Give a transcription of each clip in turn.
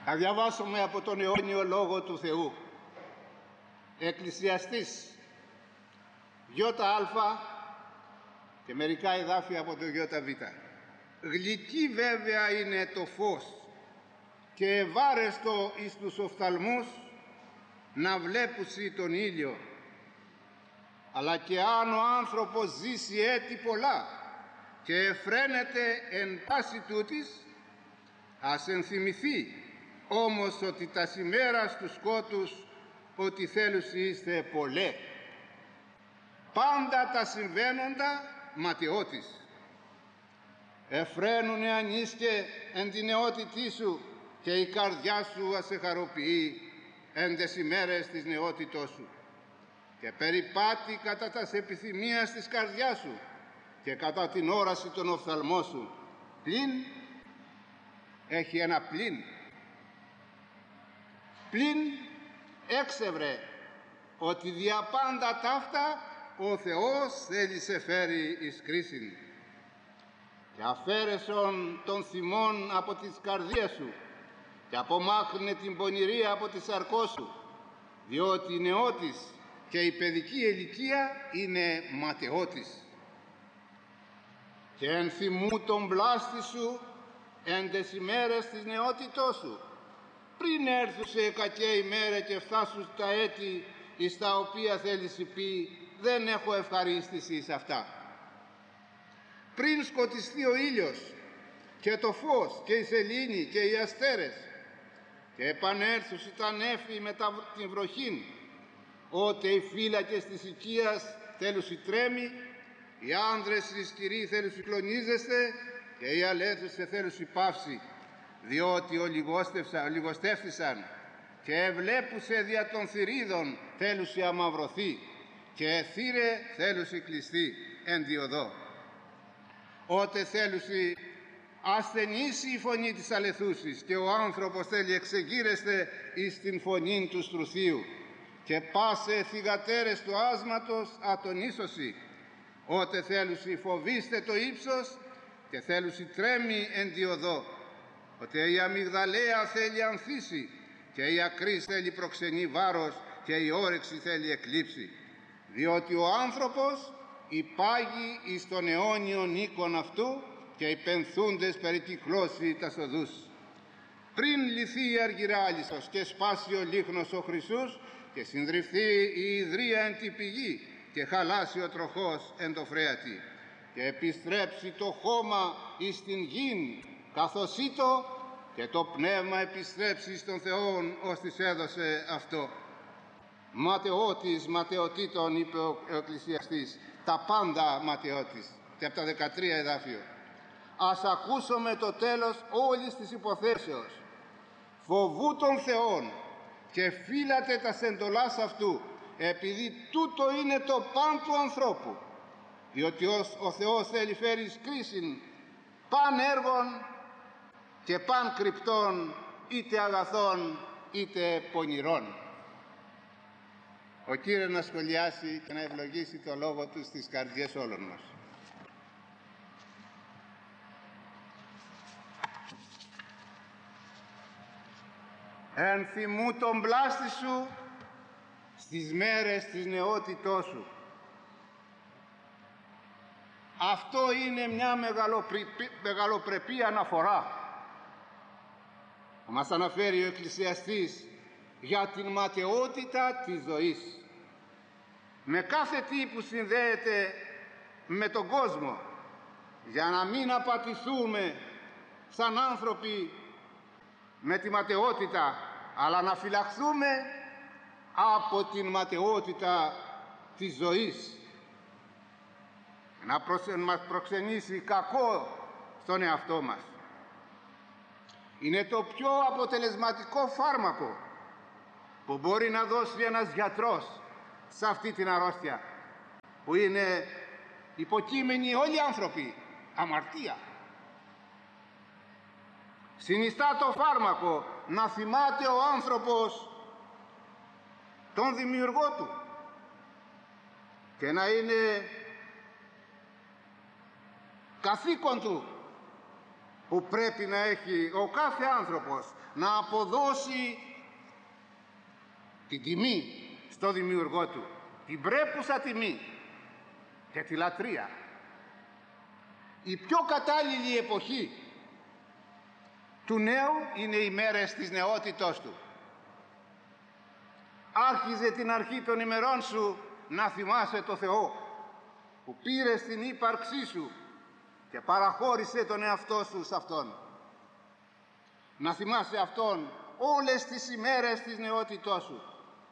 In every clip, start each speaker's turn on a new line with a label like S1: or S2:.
S1: Θα διαβάσουμε από τον αιώνιο Λόγο του Θεού. Εκκλησιαστής ΙΑ και μερικά εδάφια από το ΙΒ. Γλυκή βέβαια είναι το φως και ευάρεστο εις τους οφθαλμούς να βλέπουσι τον ήλιο. Αλλά και αν ο άνθρωπος ζήσει έτη πολλά και εφραίνεται εν πάση τούτης, ας ενθυμηθεί όμως ότι τα ημέρας του σκότους ότι θέλουσι είστε πολλέ. Πάντα τα συμβαίνοντα ματαιότης. Εφραίνουνε ανίσκε εν την νεότητή σου και η καρδιά σου ας εχαροποιεί εν τες ημέρες της νεότητός σου. Και περιπάτη κατά τας επιθυμίας της καρδιάς σου και κατά την όραση των οφθαλμών σου. Πλην, έχει ένα πλην. Πλην έξευρε ότι δια πάντα ταύτα ο Θεός θέλει σε φέρει εις κρίσιν. Και αφαίρεσον των θυμών από τις καρδίες σου και απομάκρυνε την πονηρία από τη σαρκό σου, διότι η νεότης και η παιδική ηλικία είναι ματαιότης. Και εν θυμού τον πλάστη σου εν τες ημέρες της νεότητός σου, πριν έρθουσε κακέ ημέρα και φτάσουν τα έτη εις τα οποία θέλεις πει δεν έχω ευχαρίστηση εις αυτά. Πριν σκοτιστεί ο ήλιος και το φως και η σελήνη και οι αστέρες και επανέρθουσι τα νέφη μετά την βροχήν, ότε οι φύλακες της οικίας θέλουσι τρέμει, οι άνδρες της κυρί θέλουσι κλονίζεστε και οι αλέθουσε θέλουσι παύση, διότι λιγοστεύθησαν και ευλέπουσε δια των θηρίδων θέλουσι αμαυρωθεί και θύρε θέλουσι κλειστεί εν διοδό. Ότε θέλουσι ασθενήσει η φωνή της αλεθούσης και ο άνθρωπος θέλει εξεγείρεστε εις την φωνή του στρουθίου και πάσε θυγατέρες του άσματος ατονίσωση. Ότε θέλουσι φοβήστε το ύψος και θέλουσι τρέμει εν διοδό. Ότι η αμυγδαλαία θέλει ανθίσει και η ακρίς θέλει προξενεί βάρος και η όρεξη θέλει εκλείψει. Διότι ο άνθρωπος υπάγει εις τον αιώνιον οίκον αυτού και οι πενθούντες περικυκλώσει τα οδούς. Πριν λυθεί η αργυράλισσος και σπάσει ο λίχνος ο χρυσούς και συνδριφθεί η ιδρία εν τη πηγή και χαλάσει ο τροχός εν το φρέατη και επιστρέψει το χώμα εις την γην καθώς ήτο και το πνεύμα επιστρέψει στον Θεόν ως της έδωσε αυτό. Ματαιότης ματαιοτήτων, είπε ο εκκλησιαστής, τα πάντα ματαιότης. Και από τα 13 εδάφιο. Ας ακούσουμε το τέλος όλης της υποθέσεως. Φοβού των Θεών και φύλατε τα εντολάς αυτού, επειδή τούτο είναι το παν του ανθρώπου. Διότι ο Θεός θέλει φέρει εις κρίσιν παν έργων και παν κρυπτών, είτε αγαθών είτε πονηρών. Ο Κύριος να σχολιάσει και να ευλογήσει το λόγο του στις καρδιές όλων μας. Εν θυμού τον πλάστη σου στις μέρες της νεότητός σου. Αυτό είναι μια μεγαλοπρεπή αναφορά. Μας αναφέρει ο εκκλησιαστής για την ματαιότητα της ζωής. Με κάθε τι που συνδέεται με τον κόσμο, για να μην απατηθούμε σαν άνθρωποι με τη ματαιότητα, αλλά να φυλαχθούμε από την ματαιότητα της ζωής. Να μας προξενήσει κακό στον εαυτό μας. Είναι το πιο αποτελεσματικό φάρμακο που μπορεί να δώσει ένας γιατρός σε αυτή την αρρώστια που είναι υποκείμενοι όλοι οι άνθρωποι, αμαρτία. Συνιστά το φάρμακο να θυμάται ο άνθρωπος τον δημιουργό του και να είναι καθήκον του που πρέπει να έχει ο κάθε άνθρωπος, να αποδώσει την τιμή στο δημιουργό του, την πρέπουσα τιμή και τη λατρεία. Η πιο κατάλληλη εποχή του νέου είναι οι μέρες της νεότητός του. Άρχιζε την αρχή των ημερών σου να θυμάσαι το Θεό που πήρε στην ύπαρξή σου και παραχώρησε τον εαυτό σου σε Αυτόν. Να θυμάσαι Αυτόν όλες τις ημέρες της νεότητός σου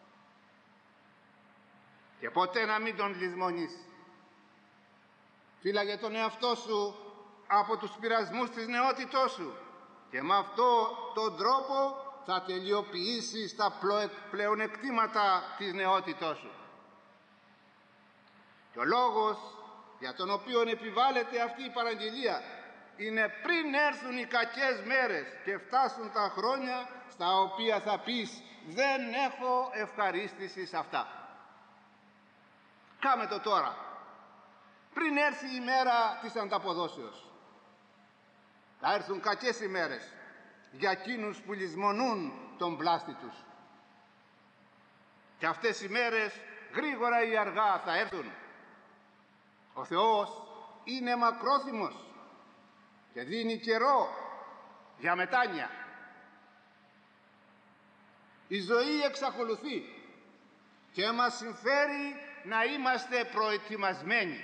S1: και ποτέ να μην τον λησμονείς. Φύλαγε τον εαυτό σου από τους πειρασμούς της νεότητός σου και με αυτό τον τρόπο θα τελειοποιήσεις τα πλεονεκτήματα της νεότητός σου. Και ο λόγος για τον οποίο επιβάλλεται αυτή η παραγγελία είναι πριν έρθουν οι κακές μέρες και φτάσουν τα χρόνια στα οποία θα πεις δεν έχω ευχαρίστηση σε αυτά. Κάμε το τώρα, πριν έρθει η μέρα της ανταποδόσεως. Θα έρθουν κακές ημέρες για εκείνους που λησμονούν τον πλάστη τους. Και αυτές οι μέρες γρήγορα ή αργά θα έρθουν. Ο Θεός είναι μακρόθυμος και δίνει καιρό για μετάνοια. Η ζωή εξακολουθεί και μας συμφέρει να είμαστε προετοιμασμένοι.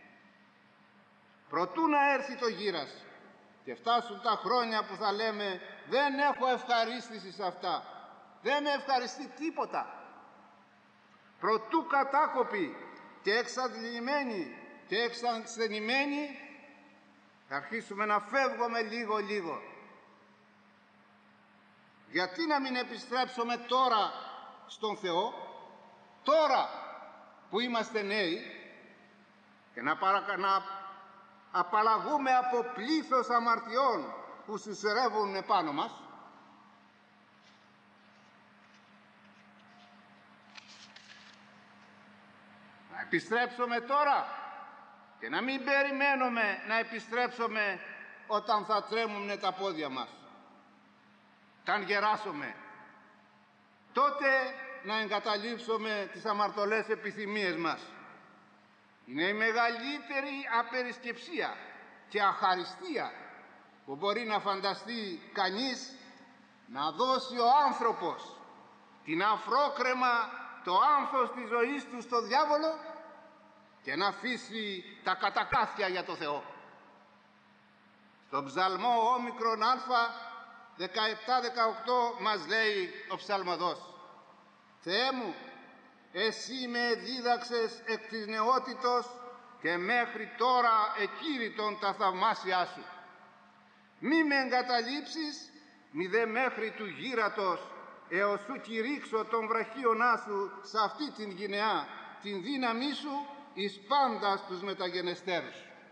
S1: Προτού να έρθει το γύρας και φτάσουν τα χρόνια που θα λέμε δεν έχω ευχαρίστηση σε αυτά, δεν με ευχαριστεί τίποτα. Προτού κατάκοποι και εξαντλημένοι και εξασθενημένοι θα αρχίσουμε να φεύγουμε λίγο-λίγο. Γιατί να μην επιστρέψουμε τώρα στον Θεό, τώρα που είμαστε νέοι, και να απαλλαγούμε από πλήθος αμαρτιών που συσσωρεύουν επάνω μας. Να επιστρέψουμε τώρα και να μην περιμένουμε να επιστρέψουμε όταν θα τρέμουν τα πόδια μας. Όταν γεράσουμε, τότε να εγκαταλείψουμε τις αμαρτωλές επιθυμίες μας. Είναι η μεγαλύτερη απερισκεψία και αχαριστία που μπορεί να φανταστεί κανείς, να δώσει ο άνθρωπος την αφρόκρεμα, το άνθος της ζωής του στο διάβολο και να αφήσει τα κατακάθια για το Θεό. Στον ψαλμό όμικρον α 17-18 μας λέει ο ψαλμοδός: Θεέ μου, εσύ με δίδαξες εκ της νεότητος και μέχρι τώρα εκήρυτον τα θαυμάσια σου. Μη με εγκαταλείψεις, μη δε μέχρι του γύρατος, έως σου κηρύξω των βραχίωνά σου σε αυτή την γυναιά, την δύναμή σου εις πάντα στους μεταγενεστέρους.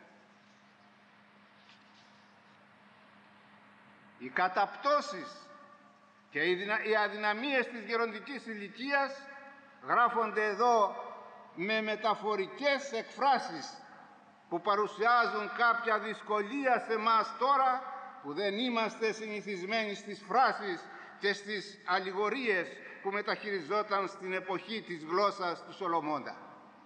S1: Οι καταπτώσεις και οι αδυναμίες της γεροντικής ηλικίας γράφονται εδώ με μεταφορικές εκφράσεις που παρουσιάζουν κάποια δυσκολία σε μας τώρα που δεν είμαστε συνηθισμένοι στις φράσεις και στις αλληγορίες που μεταχειριζόταν στην εποχή της γλώσσας του Σολομώντα.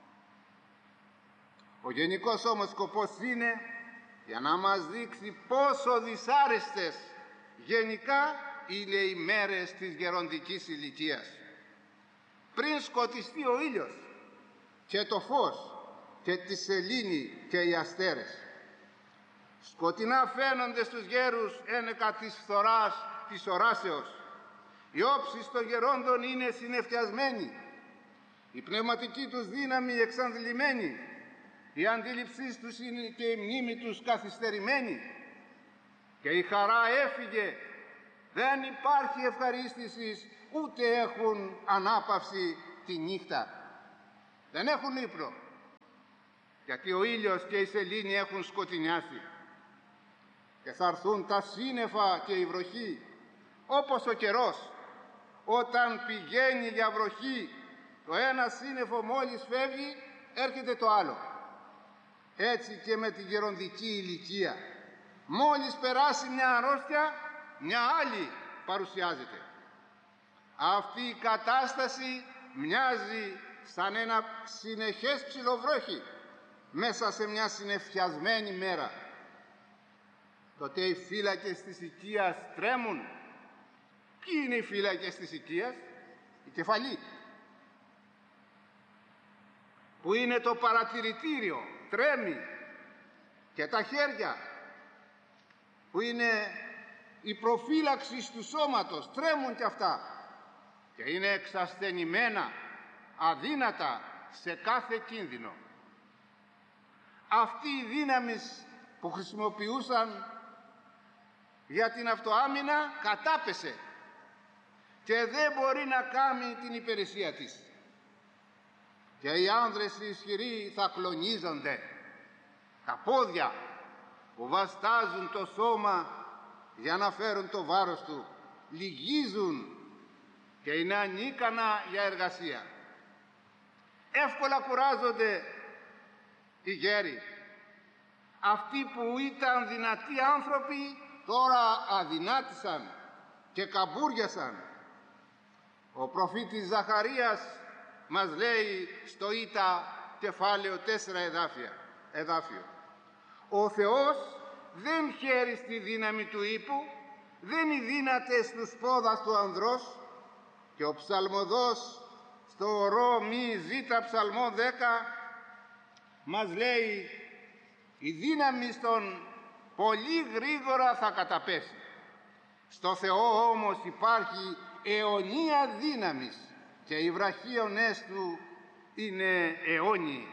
S1: Ο γενικός όμως σκοπός είναι για να μας δείξει πόσο δυσάρεστες γενικά είναι οι μέρες της γεροντικής ηλικίας. Πριν σκοτιστεί ο ήλιος και το φως και τη σελήνη και οι αστέρες. Σκοτεινά φαίνονται στους γέρους ένεκα της φθοράς της οράσεως. Η όψεις των γερόντων είναι συνεφιασμένη, η πνευματική τους δύναμη εξαντλημένη, η αντίληψή τους είναι και η μνήμη τους καθυστερημένη και η χαρά έφυγε, δεν υπάρχει ευχαρίστηση, ούτε έχουν ανάπαυση τη νύχτα. Δεν έχουν ύπνο, γιατί ο ήλιος και η σελήνη έχουν σκοτεινιάσει. Και θα έρθουν τα σύννεφα και η βροχή, όπως ο καιρός, όταν πηγαίνει για βροχή, το ένα σύννεφο μόλις φεύγει, έρχεται το άλλο. Έτσι και με τη γεροντική ηλικία. Μόλις περάσει μια αρρώστια, μια άλλη παρουσιάζεται. Αυτή η κατάσταση μοιάζει σαν ένα συνεχές ψιλοβρόχι μέσα σε μια συννεφιασμένη μέρα. Τότε οι φύλακες της οικίας τρέμουν. Ποιοι είναι οι φύλακες της οικίας? Η κεφαλή, που είναι το παρατηρητήριο, τρέμει, και τα χέρια, που είναι η προφύλαξη του σώματος, τρέμουν και αυτά και είναι εξασθενημένα, αδύνατα σε κάθε κίνδυνο. Αυτή η δύναμη που χρησιμοποιούσαν για την αυτοάμυνα κατάπεσε και δεν μπορεί να κάνει την υπηρεσία της. Και οι άνδρες οι ισχυροί θα κλονίζονται. Τα πόδια που βαστάζουν το σώμα για να φέρουν το βάρος του λυγίζουν και είναι ανίκανα για εργασία. Εύκολα κουράζονται οι γέροι. Αυτοί που ήταν δυνατοί άνθρωποι τώρα αδυνάτησαν και καμπούριασαν. Ο προφήτης Ζαχαρίας μας λέει στο Ήτα κεφάλαιο 4 εδάφιο: ο Θεός δεν χαίρει στη δύναμη του ύπου, δεν είναι δύνατες στους πόδας του ανδρός. Και ο ψαλμοδός στο ρο μη ζήτα ψαλμό 10 μας λέει: η δύναμη στον πολύ γρήγορα θα καταπέσει. Στο Θεό όμως υπάρχει αιωνία δύναμης και οι βραχίονες του είναι αιώνιοι.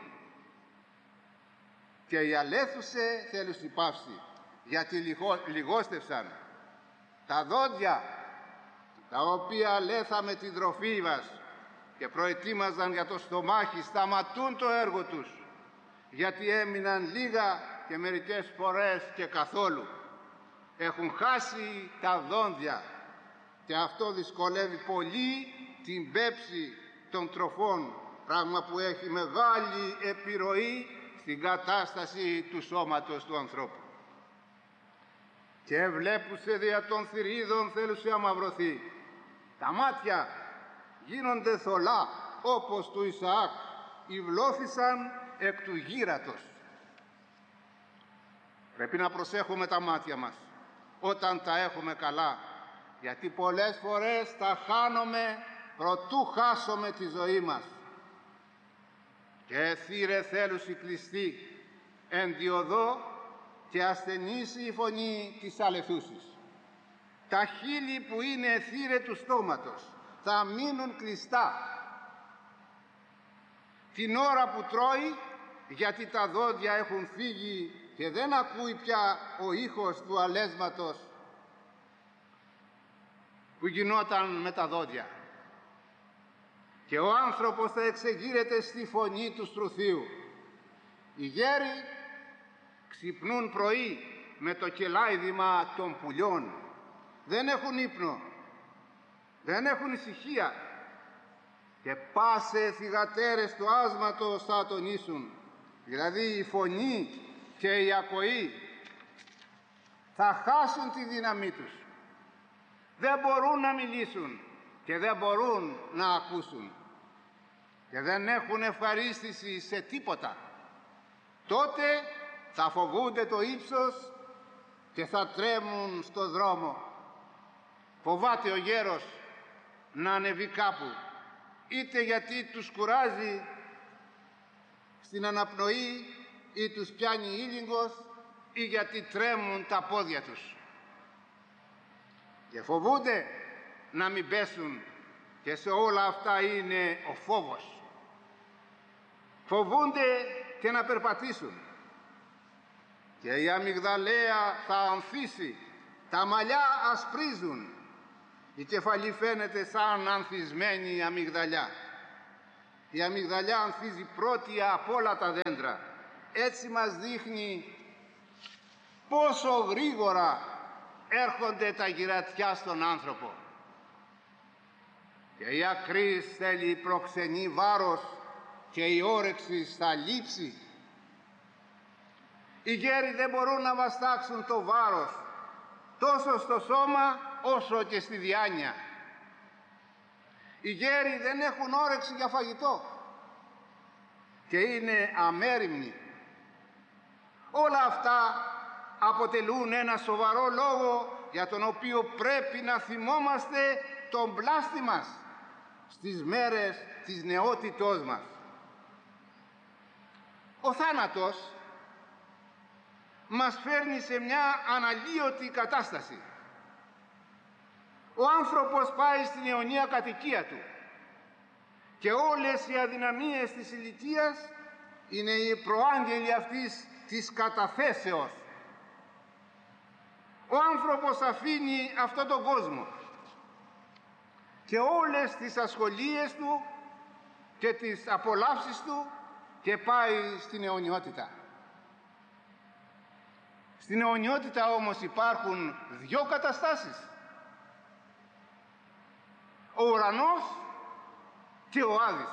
S1: Και οι αλέθουσε θέλουν πάυση, γιατί λιγόστευσαν. Τα δόντια τα οποία αλέθαμε την τροφή μας και προετοίμαζαν για το στομάχι σταματούν το έργο τους, γιατί έμειναν λίγα και μερικές φορές και καθόλου. Έχουν χάσει τα δόντια και αυτό δυσκολεύει πολύ την πέψη των τροφών, πράγμα που έχει μεγάλη επιρροή στην κατάσταση του σώματος του ανθρώπου. Και βλέπουσε δια των θηρίδων θέλουσε αμαυρωθεί. Τα μάτια γίνονται θολά όπως του Ισαάκ, υβλώθησαν εκ του γύρατος. Πρέπει να προσέχουμε τα μάτια μας όταν τα έχουμε καλά, γιατί πολλές φορές τα χάνουμε προτού χάσουμε τη ζωή μας. Και θύρε θέλουσι κλειστή εν διοδό και ασθενήσει η φωνή της αλεθούσης. Τα χείλη που είναι θύρε του στόματος θα μείνουν κλειστά την ώρα που τρώει, γιατί τα δόντια έχουν φύγει και δεν ακούει πια ο ήχος του αλέσματος που γινόταν με τα δόντια. Και ο άνθρωπος θα εξεγείρεται στη φωνή του στρουθίου. Οι γέροι ξυπνούν πρωί με το κελάιδημα των πουλιών. Δεν έχουν ύπνο, δεν έχουν ησυχία και πάσε θυγατέρες του άσματος θα ατονίσουν. Δηλαδή η φωνή και η ακοή θα χάσουν τη δύναμή τους. Δεν μπορούν να μιλήσουν και δεν μπορούν να ακούσουν και δεν έχουν ευχαρίστηση σε τίποτα. Τότε θα φοβούνται το ύψος και θα τρέμουν στο δρόμο. Φοβάται ο γέρος να ανεβεί κάπου, είτε γιατί τους κουράζει στην αναπνοή ή τους πιάνει ήλιγκος ή γιατί τρέμουν τα πόδια τους. Και φοβούνται να μην πέσουν και σε όλα αυτά είναι ο φόβος. Φοβούνται και να περπατήσουν και η αμυγδαλαία θα ανθίσει, τα μαλλιά ασπρίζουν, η κεφαλή φαίνεται σαν ανθισμένη αμυγδαλιά. Η αμυγδαλιά ανθίζει πρώτη από όλα τα δέντρα. Έτσι μας δείχνει πόσο γρήγορα έρχονται τα γυρατιά στον άνθρωπο. Και η ακρίς θέλει προξενή βάρος και η όρεξη θα λείψει. Οι γέροι δεν μπορούν να βαστάξουν το βάρος τόσο στο σώμα όσο και στη διάνοια. Οι γέροι δεν έχουν όρεξη για φαγητό και είναι αμέριμνοι. Όλα αυτά αποτελούν ένα σοβαρό λόγο για τον οποίο πρέπει να θυμόμαστε τον πλάστη μας στις μέρες της νεότητός μας. Ο θάνατος μας φέρνει σε μια αναλύωτη κατάσταση. Ο άνθρωπος πάει στην αιωνία κατοικία του και όλες οι αδυναμίες της ηλικίας είναι οι προάγγελοι αυτής της καταθέσεως. Ο άνθρωπος αφήνει αυτόν τον κόσμο και όλες τις ασχολίες του και τις απολαύσεις του και πάει στην αιωνιότητα. Στην αιωνιότητα όμως υπάρχουν δύο καταστάσεις: ο ουρανός και ο Άδης.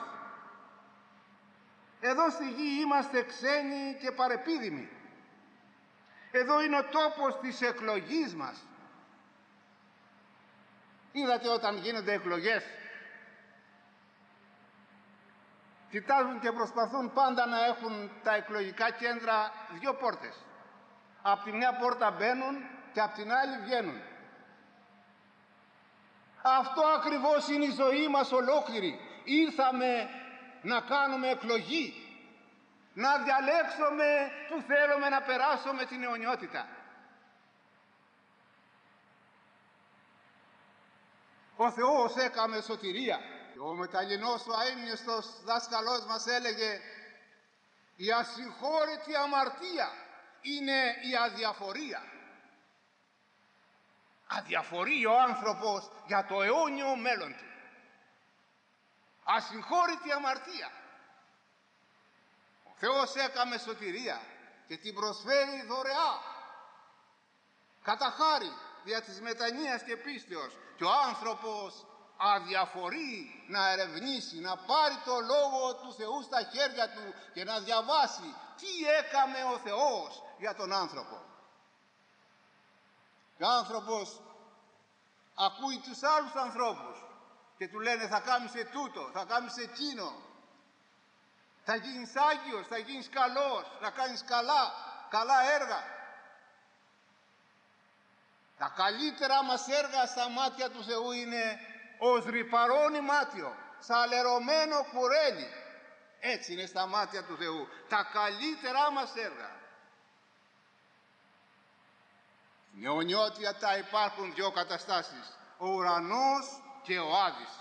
S1: Εδώ στη γη είμαστε ξένοι και παρεπίδημοι. Εδώ είναι ο τόπος της εκλογής μας. Είδατε όταν γίνονται εκλογές, κοιτάζουν και προσπαθούν πάντα να έχουν τα εκλογικά κέντρα δύο πόρτες. Απ' τη μια πόρτα μπαίνουν και απ' την άλλη βγαίνουν. Αυτό ακριβώς είναι η ζωή μας ολόκληρη. Ήρθαμε να κάνουμε εκλογή, να διαλέξουμε που θέλουμε να περάσουμε την αιωνιότητα. Ο Θεός έκαμε σωτηρία. Ο μεταλλινός, ο αείμνηστος δάσκαλός μας έλεγε: η ασυγχώρητη αμαρτία είναι η αδιαφορία. Αδιαφορεί ο άνθρωπος για το αιώνιο μέλλον του. Ασυγχώρητη αμαρτία. Ο Θεός έκαμε σωτηρία και την προσφέρει δωρεά, κατά χάρη, δια της μετανοίας και πίστεως, και ο άνθρωπος αδιαφορεί να ερευνήσει, να πάρει το Λόγο του Θεού στα χέρια του και να διαβάσει τι έκαμε ο Θεός για τον άνθρωπο. Και ο άνθρωπος ακούει τους άλλους ανθρώπους και του λένε: θα κάνεις τούτο, θα κάνεις εκείνο, θα γίνεις άγιος, θα γίνεις καλός, θα κάνεις καλά έργα. Τα καλύτερα μας έργα στα μάτια του Θεού είναι ως ρυπαρόν ημάτιο, σαν λερωμένο κουρέλι. Έτσι είναι στα μάτια του Θεού τα καλύτερά μας έργα. Στην αιωνιότητα υπάρχουν δύο καταστάσεις: ο ουρανός και ο Άδης.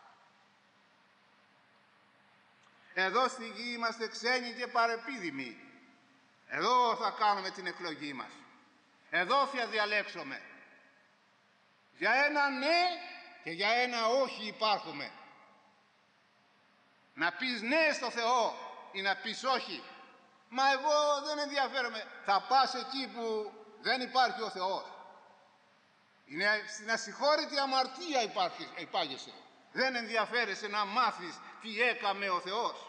S1: Εδώ στη γη είμαστε ξένοι και παρεπίδημοι. Εδώ θα κάνουμε την εκλογή μας. Εδώ θα διαλέξουμε. Για ένα ναι και για ένα όχι υπάρχουμε. Να πεις ναι στο Θεό ή να πεις όχι. Μα εγώ δεν ενδιαφέρομαι. Θα πας εκεί που δεν υπάρχει ο Θεός. Είναι στην ασυγχώρητη αμαρτία υπάγεσαι. Δεν ενδιαφέρεσαι να μάθεις τι έκαμε ο Θεός.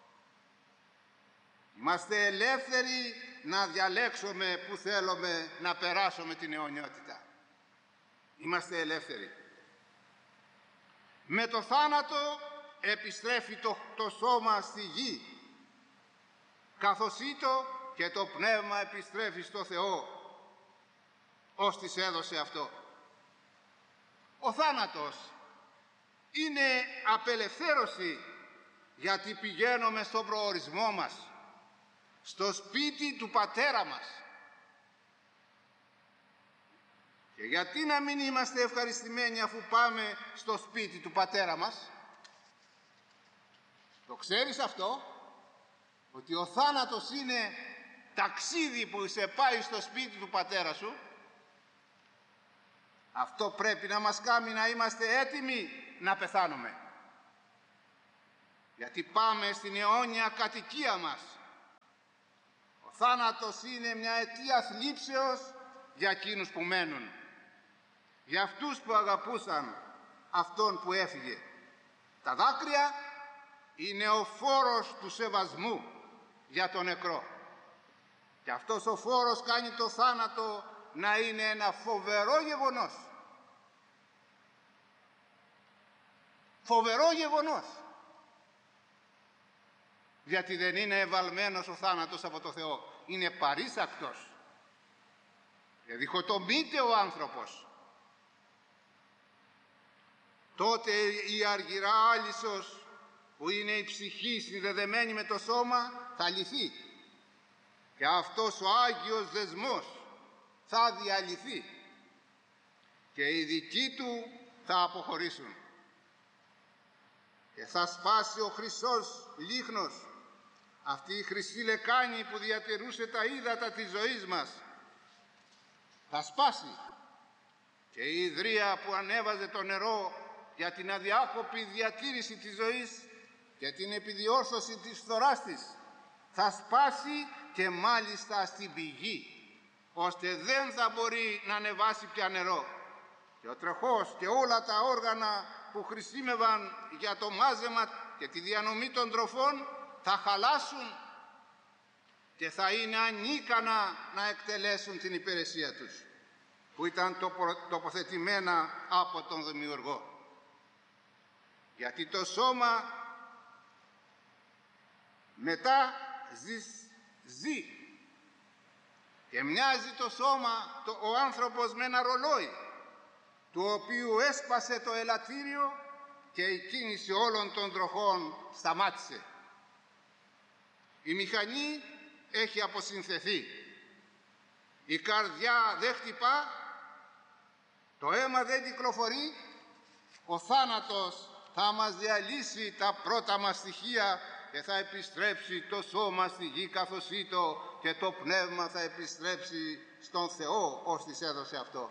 S1: Είμαστε ελεύθεροι να διαλέξουμε που θέλουμε να περάσουμε την αιωνιότητα. Είμαστε ελεύθεροι. Με το θάνατο επιστρέφει το σώμα στη γη, καθώς ήτο και το πνεύμα επιστρέφει στο Θεό, ως της έδωσε αυτό. Ο θάνατος είναι απελευθέρωση, γιατί πηγαίνουμε στον προορισμό μας, στο σπίτι του Πατέρα μας. Και γιατί να μην είμαστε ευχαριστημένοι αφού πάμε στο σπίτι του Πατέρα μας? Το ξέρεις αυτό, ότι ο θάνατος είναι ταξίδι που σε πάει στο σπίτι του Πατέρα σου? Αυτό πρέπει να μας κάνει να είμαστε έτοιμοι να πεθάνουμε, γιατί πάμε στην αιώνια κατοικία μας. Ο θάνατος είναι μια αιτία θλίψεως για εκείνους που μένουν, για αυτούς που αγαπούσαν αυτόν που έφυγε. Τα δάκρυα είναι ο φόρος του σεβασμού για τον νεκρό. Και αυτός ο φόρος κάνει το θάνατο να είναι ένα φοβερό γεγονός. Φοβερό γεγονός. Γιατί δεν είναι ευαλμένος ο θάνατος από το Θεό. Είναι παρήσακτος. Διχοτομείται ο άνθρωπος. Τότε η αργυρά άλυσος, που είναι η ψυχή συνδεδεμένη με το σώμα, θα λυθεί. Και αυτός ο Άγιος δεσμός θα διαλυθεί. Και οι δικοί του θα αποχωρήσουν. Και θα σπάσει ο χρυσός λίχνος, αυτή η χρυσή λεκάνη που διατηρούσε τα ύδατα της ζωής μας. Θα σπάσει. Και η ιδρία που ανέβαζε το νερό για την αδιάκοπη διατήρηση της ζωής και την επιδιόρθωση της φθοράς της θα σπάσει, και μάλιστα στην πηγή, ώστε δεν θα μπορεί να ανεβάσει πια νερό. Και ο τροχός και όλα τα όργανα που χρησιμεύαν για το μάζεμα και τη διανομή των τροφών θα χαλάσουν και θα είναι ανίκανα να εκτελέσουν την υπηρεσία τους, που ήταν τοποθετημένα από τον Δημιουργό. Γιατί το σώμα μετά ζει και μοιάζει το σώμα, ο άνθρωπος, με ένα ρολόι, του οποίου έσπασε το ελαττήριο και η κίνηση όλων των τροχών σταμάτησε. Η μηχανή έχει αποσυνθεθεί. Η καρδιά δεν χτυπά, το αίμα δεν κυκλοφορεί, ο θάνατος θα μας διαλύσει τα πρώτα μας στοιχεία και θα επιστρέψει το σώμα στη γη καθώς ήτο, και το πνεύμα θα επιστρέψει στον Θεό ως της έδωσε αυτό.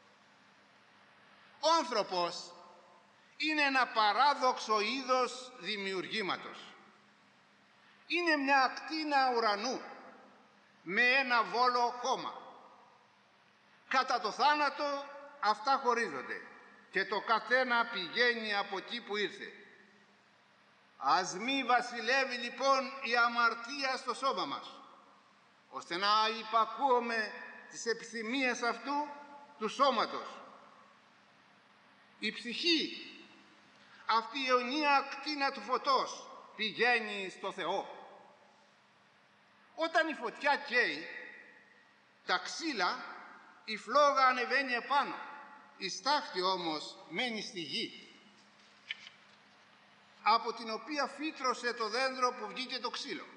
S1: Ο άνθρωπος είναι ένα παράδοξο είδος δημιουργήματος. Είναι μια ακτίνα ουρανού με ένα βόλο χώμα. Κατά το θάνατο αυτά χωρίζονται και το καθένα πηγαίνει από εκεί που ήρθε. Ας μη βασιλεύει λοιπόν η αμαρτία στο σώμα μας, ώστε να υπακούουμε τις επιθυμίες αυτού του σώματος. Η ψυχή, αυτή η αιωνία ακτίνα του φωτός, πηγαίνει στο Θεό. Όταν η φωτιά καίει τα ξύλα, η φλόγα ανεβαίνει επάνω, η στάχτη όμως μένει στη γη, από την οποία φύτρωσε το δέντρο που βγήκε το ξύλο.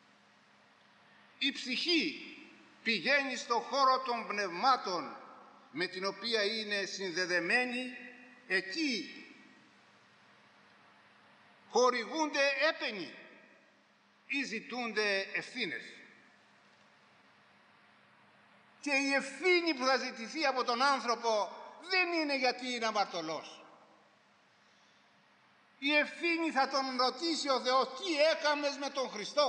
S1: Η ψυχή πηγαίνει στο χώρο των πνευμάτων με την οποία είναι συνδεδεμένη. Εκεί χορηγούνται έπαινοι ή ζητούνται ευθύνες. Και η ευθύνη που θα ζητηθεί από τον άνθρωπο δεν είναι γιατί είναι αμαρτωλός. Η ευθύνη θα τον ρωτήσει ο Θεός: τι έκαμες με τον Χριστό?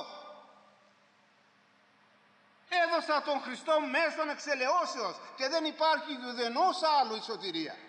S1: Έδωσα τον Χριστό μέσον εξελεώσεως και δεν υπάρχει ουδενός άλλου η σωτηρία.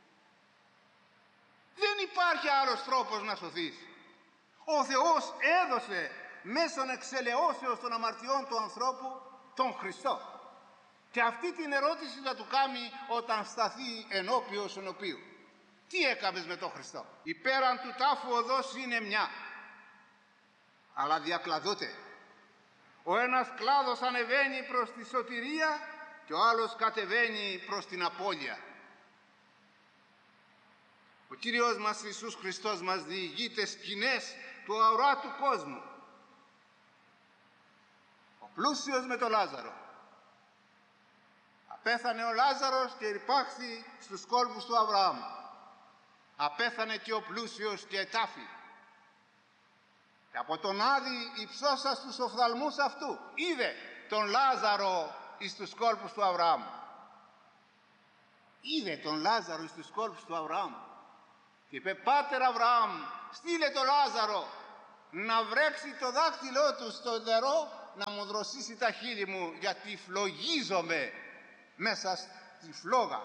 S1: Δεν υπάρχει άλλος τρόπος να σωθείς. Ο Θεός έδωσε μέσον εξελεώσεως των αμαρτιών του ανθρώπου τον Χριστό. Και αυτή την ερώτηση θα του κάνει όταν σταθεί ενώπιος ενωπίου. Τι έκαμες με τον Χριστό? Η πέραν του τάφου οδός είναι μια, αλλά διακλαδούται. Ο ένας κλάδος ανεβαίνει προς τη σωτηρία και ο άλλος κατεβαίνει προς την απώλεια. Ο Κύριος μας Ιησούς Χριστός μας διηγείται σκηνές του αοράτου κόσμου. Ο πλούσιος με τον Λάζαρο. Απέθανε ο Λάζαρος και υπάχθη στους κόλπους του Αβραάμ. Απέθανε και ο πλούσιος και ετάφη. Και από τον Άδη υψώσα στους οφθαλμούς αυτού είδε τον Λάζαρο εις τους κόλπους του Αβραάμ. Είδε τον Λάζαρο εις τους κόλπους του Αβραάμ και είπε: Πάτερ Αβραάμ, στείλε τον Λάζαρο να βρέξει το δάχτυλό του στο νερό, να μου δροσίσει τα χείλη μου, γιατί φλογίζομαι μέσα στη φλόγα.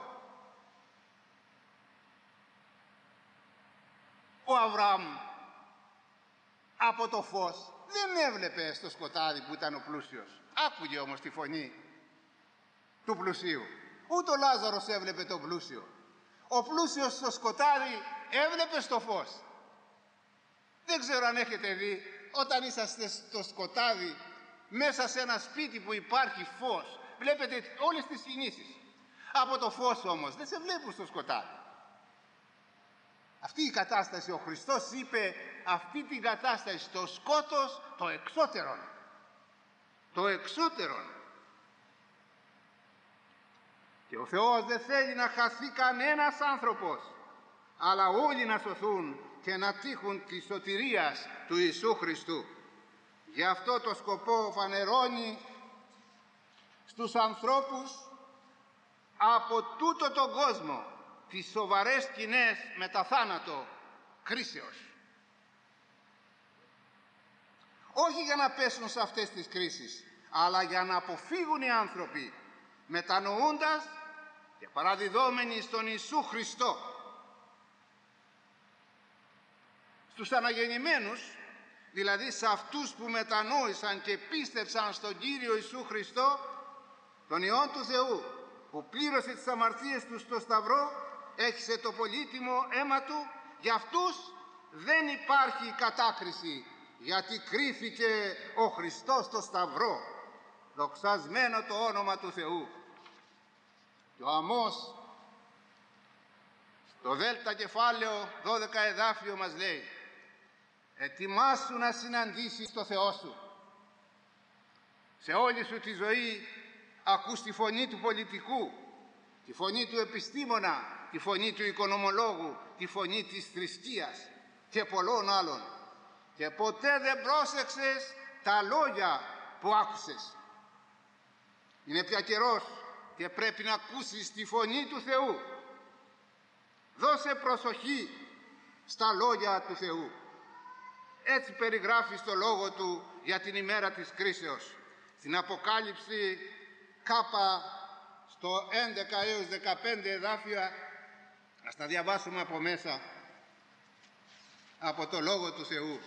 S1: Ο Αβραάμ από το φως δεν έβλεπε στο σκοτάδι που ήταν ο πλούσιος. Άκουγε όμως τη φωνή του πλουσίου. Ούτε ο Λάζαρος έβλεπε τον πλούσιο. Ο πλούσιος στο σκοτάδι έβλεπε στο φως. Δεν ξέρω αν έχετε δει, όταν είσαστε στο σκοτάδι μέσα σε ένα σπίτι που υπάρχει φως, βλέπετε όλες τις κινήσεις. Από το φως όμως δεν σε βλέπουν στο σκοτάδι. Αυτή η κατάσταση ο Χριστός είπε, αυτή την κατάσταση, το σκότος, το εξώτερον. Το εξώτερον. Και ο Θεός δεν θέλει να χαθεί κανένας άνθρωπος, αλλά όλοι να σωθούν και να τύχουν τη σωτηρίας του Ιησού Χριστού. Γι' αυτό το σκοπό φανερώνει στους ανθρώπους από τούτο τον κόσμο τις σοβαρές σκηνές μετά θάνατο κρίσεως. Όχι για να πέσουν σε αυτές τις κρίσεις, αλλά για να αποφύγουν οι άνθρωποι, μετανοούντας και παραδιδόμενοι στον Ιησού Χριστό. Στους αναγεννημένους, δηλαδή σε αυτούς που μετανόησαν και πίστεψαν στον Κύριο Ιησού Χριστό, τον Υιόν του Θεού, που πλήρωσε τις αμαρτίες του στο Σταυρό, έχισε το πολύτιμο αίμα του, για αυτούς δεν υπάρχει κατάκριση, γιατί κρίθηκε ο Χριστός στο Σταυρό. Δοξασμένο το όνομα του Θεού. Και ο Αμώς στο Δέλτα κεφάλαιο 12 εδάφιο μας λέει, ετοιμάσου να συναντήσεις το Θεό σου. Σε όλη σου τη ζωή ακούς τη φωνή του πολιτικού, τη φωνή του επιστήμονα, τη φωνή του οικονομολόγου, τη φωνή της θρησκείας και πολλών άλλων, και ποτέ δεν πρόσεξες τα λόγια που άκουσες. Είναι πια καιρός και πρέπει να ακούσεις τη φωνή του Θεού. Δώσε προσοχή στα λόγια του Θεού. Έτσι περιγράφει στο λόγο του για την ημέρα της κρίσεως. Στην Αποκάλυψη κάπα στο 11 έως 15 εδάφια, ας τα διαβάσουμε από μέσα, από το λόγο του Θεού.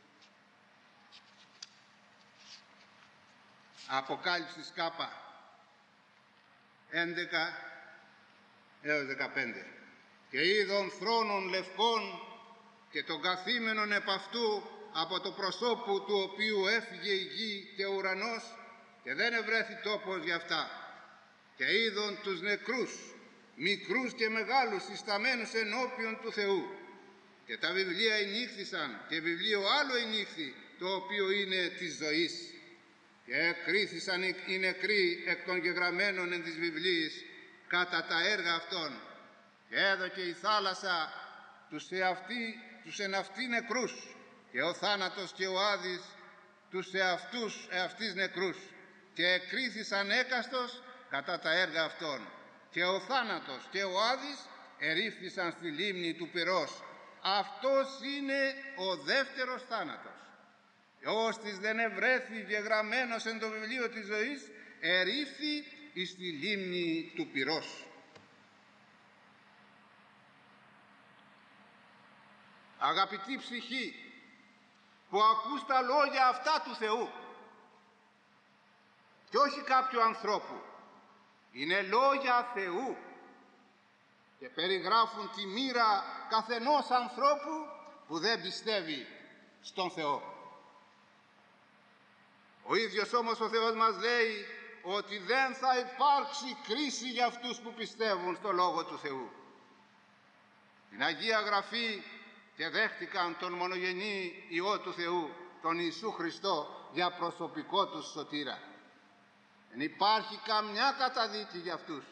S1: Αποκάλυψης κάπα 11 έως 15. Και είδον θρόνων λευκών και τον καθήμενον επ' αυτού, από το προσώπου του οποίου έφυγε η γη και ο ουρανός, και δεν ευρέθη τόπος για αυτά. Και είδον τους νεκρούς, μικρούς και μεγάλους, συσταμένους ενώπιον του Θεού. Και τα βιβλία ενύχθησαν, και βιβλίο άλλο ενύχθη, το οποίο είναι της ζωής. Και εκρίθησαν οι νεκροί εκ των γεγραμμένων εν της βιβλίης κατά τα έργα αυτών. Και έδωκε η θάλασσα τους εν αυτοί νεκρούς, και ο θάνατος και ο Άδης τους εαυτείς νεκρούς, και εκρίθησαν έκαστος κατά τα έργα αυτών. Και ο θάνατος και ο Άδης ερίφθησαν στη λίμνη του πυρός. Αυτός είναι ο δεύτερος θάνατος. Και ώστις δεν ευρέθη γεγραμμένος εν το βιβλίο της ζωής, ερίφθη εις τη λίμνη του πυρός. Αγαπητή ψυχή που ακούς τα λόγια αυτά του Θεού και όχι κάποιου ανθρώπου, είναι λόγια Θεού και περιγράφουν τη μοίρα καθενός ανθρώπου που δεν πιστεύει στον Θεό. Ο ίδιος όμως ο Θεός μας λέει ότι δεν θα υπάρξει κρίση για αυτούς που πιστεύουν στο Λόγο του Θεού. Την Αγία Γραφή και δέχτηκαν τον μονογενή Υιό του Θεού, τον Ιησού Χριστό, για προσωπικό τους σωτήρα. Δεν υπάρχει καμιά καταδίκη για αυτούς.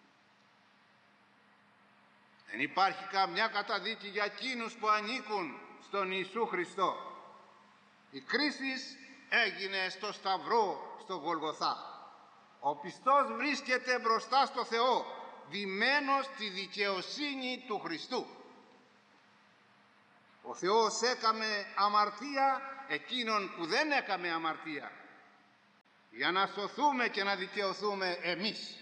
S1: Δεν υπάρχει καμιά καταδίκη για εκείνους που ανήκουν στον Ιησού Χριστό. Η κρίση έγινε στο Σταυρό, στο Γολγοθά. Ο πιστός βρίσκεται μπροστά στο Θεό, ντυμένος στη δικαιοσύνη του Χριστού. Ο Θεός έκαμε αμαρτία εκείνον που δεν έκαμε αμαρτία, για να σωθούμε και να δικαιωθούμε εμείς.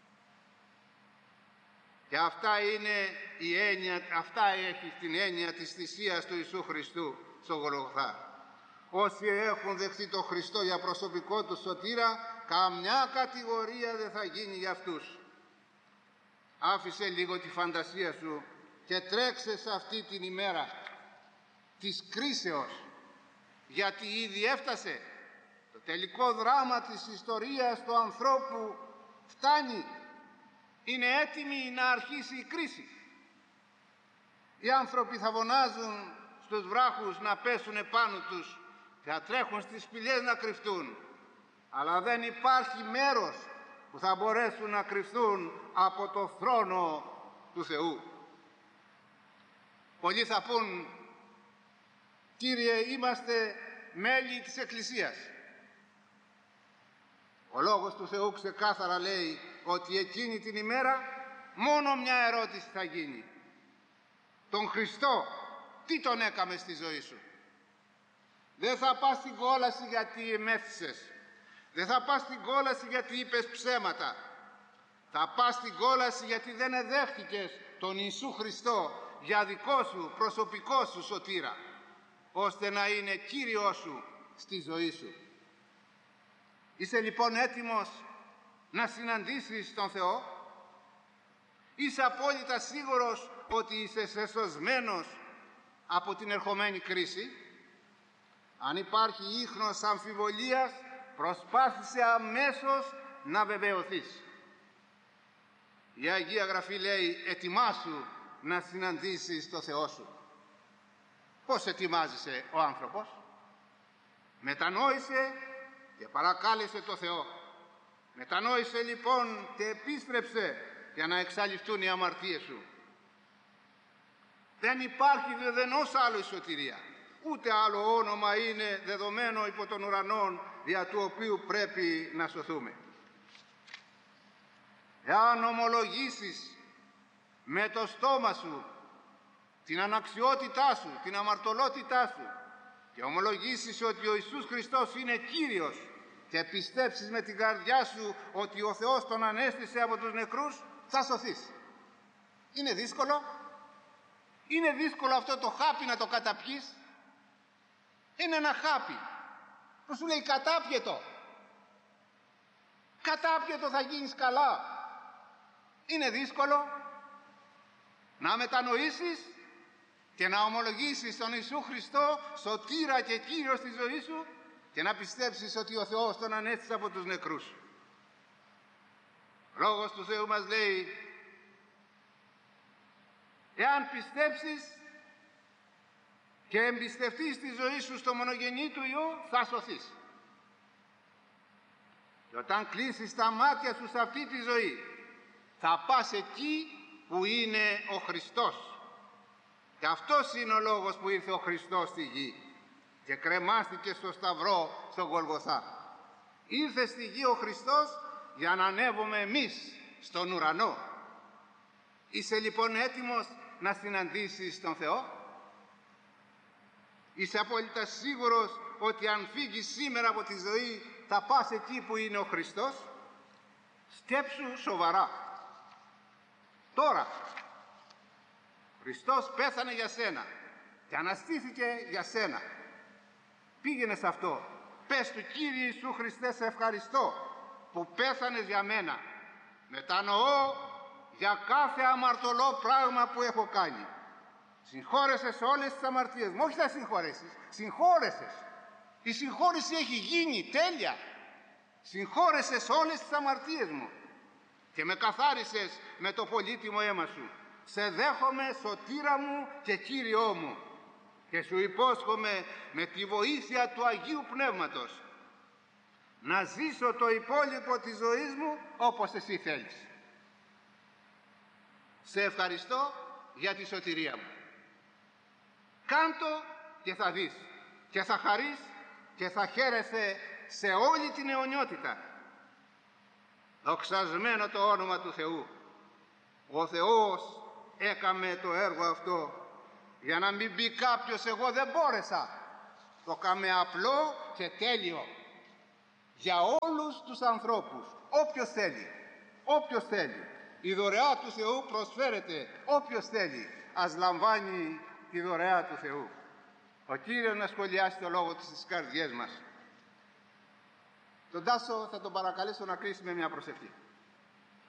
S1: Και αυτά είναι η έννοια, αυτά έχει την έννοια της θυσίας του Ιησού Χριστού στο Γολγοθά. όσοι έχουν δεχτεί τον Χριστό για προσωπικό του σωτήρα, καμιά κατηγορία δεν θα γίνει για αυτούς. Άφησε λίγο τη φαντασία σου και τρέξε σε αυτή την ημέρα της κρίσεως, γιατί ήδη έφτασε. Το τελικό δράμα της ιστορίας του ανθρώπου φτάνει. Είναι έτοιμη να αρχίσει η κρίση. Οι άνθρωποι θα φωνάζουν στους βράχους να πέσουν επάνω τους, θα τρέχουν στις σπηλιές να κρυφτούν, αλλά δεν υπάρχει μέρος που θα μπορέσουν να κρυφθούν από το θρόνο του Θεού. Πολλοί θα πούν, Κύριε, είμαστε μέλη της Εκκλησίας. Ο Λόγος του Θεού ξεκάθαρα λέει ότι εκείνη την ημέρα μόνο μια ερώτηση θα γίνει. Τον Χριστό τι τον έκαμε στη ζωή σου? Δεν θα πας στην κόλαση γιατί εμέθησες. Δεν θα πας στην κόλαση γιατί είπες ψέματα. Θα πας στην κόλαση γιατί δεν εδέχτηκες τον Ιησού Χριστό για δικό σου, προσωπικό σου σωτήρα, ώστε να είναι Κύριος σου στη ζωή σου. Είσαι λοιπόν έτοιμος να συναντήσεις τον Θεό? Είσαι απόλυτα σίγουρος ότι είσαι σεσωσμένος από την ερχομένη κρίση? Αν υπάρχει ίχνος αμφιβολίας, προσπάθησε αμέσως να βεβαιωθείς. Η Αγία Γραφή λέει, ετοιμάσου να συναντήσεις το Θεό σου. Πώς ετοιμάζεσαι ο άνθρωπος? Μετανόησε και παρακάλεσε το Θεό. Μετανόησε λοιπόν και επίστρεψε για να εξαλειφθούν οι αμαρτίες σου. Δεν υπάρχει δεδενός άλλο η σωτηρία. Ούτε άλλο όνομα είναι δεδομένο υπό των ουρανών δια του οποίου πρέπει να σωθούμε. Εάν ομολογήσεις με το στόμα σου την αναξιότητά σου, την αμαρτωλότητά σου και ομολογήσεις ότι ο Ιησούς Χριστός είναι Κύριος και πιστέψεις με την καρδιά σου ότι ο Θεός τον ανέστησε από τους νεκρούς, θα σωθείς. Είναι δύσκολο? Είναι δύσκολο αυτό το χάπι να το καταπιείς? Είναι ένα χάπι που σου λέει κατάπιετο. Κατάπιετο, θα γίνεις καλά. Είναι δύσκολο να μετανοήσεις και να ομολογήσεις τον Ιησού Χριστό σωτήρα και Κύριο στη ζωή σου και να πιστέψεις ότι ο Θεός τον ανέστησε από τους νεκρούς. Ο Λόγος του Θεού μας λέει, εάν πιστέψεις και εμπιστευτείς τη ζωή σου στο μονογενή του Υιού, θα σωθείς. Και όταν κλείσεις τα μάτια σου σε αυτή τη ζωή, θα πας εκεί που είναι ο Χριστός. Και αυτός είναι ο λόγος που ήρθε ο Χριστός στη γη και κρεμάστηκε στο Σταυρό στο Γολγοθά. Ήρθε στη γη ο Χριστός για να ανέβουμε εμείς στον ουρανό. Είσαι λοιπόν έτοιμος να συναντήσεις τον Θεό? Είσαι απόλυτα σίγουρος ότι αν φύγεις σήμερα από τη ζωή θα πας εκεί που είναι ο Χριστός? Σκέψου σοβαρά. Τώρα, Χριστός πέθανε για σένα και αναστήθηκε για σένα. Πήγαινε σε αυτό. Πες του, Κύριε Ιησού Χριστέ, σε ευχαριστώ που πέθανες για μένα. Μετανοώ για κάθε αμαρτωλό πράγμα που έχω κάνει. Συγχώρεσες όλες τις αμαρτίες μου. Όχι θα συγχωρέσεις, συγχώρεσες. Η συγχώρεση έχει γίνει τέλεια. Συγχώρεσες όλες τις αμαρτίες μου και με καθάρισες με το πολύτιμο αίμα σου. Σε δέχομαι σωτήρα μου και Κύριό μου και σου υπόσχομαι με τη βοήθεια του Αγίου Πνεύματος να ζήσω το υπόλοιπο της ζωής μου όπως εσύ θέλεις. Σε ευχαριστώ για τη σωτηρία μου. Κάντο και θα δεις και θα χαρείς και θα χαίρεσαι σε όλη την αιωνιότητα. Δοξασμένο το όνομα του Θεού. Ο Θεός έκαμε το έργο αυτό για να μην πει κάποιος εγώ δεν μπόρεσα. Το κάμε απλό και τέλειο για όλους τους ανθρώπους. Όποιος θέλει, όποιος θέλει. Η δωρεά του Θεού προσφέρεται. Όποιος θέλει ας λαμβάνει τη δωρεά του Θεού. ο Κύριος να σχολιάσει το λόγο του στις καρδιές μας. Τον Τάσο θα τον παρακαλέσω να κλείσει με μια προσευχή.